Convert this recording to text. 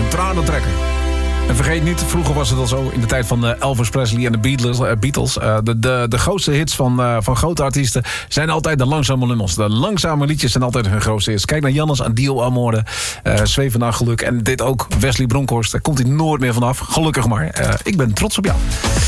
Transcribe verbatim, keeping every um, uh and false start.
een tranentrekker. En vergeet niet, vroeger was het al zo, in de tijd van uh, Elvis Presley en de Beatles. Uh, Beatles uh, de, de, de grootste hits van, uh, van grote artiesten zijn altijd de langzame nummers. De langzame liedjes zijn altijd hun grootste hits. Kijk naar Jannes, Adil Amore, uh, Zweven naar geluk. En dit ook, Wesley Bronkhorst. Daar komt hij nooit meer vanaf. Gelukkig maar. Uh, ik ben trots op jou.